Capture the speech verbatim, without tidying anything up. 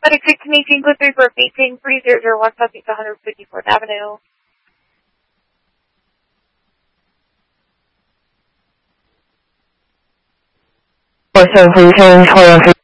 twenty-six Canadian Good three for Beijing three zero zero one Southeast one hundred fifty-fourth Avenue. What's up, please,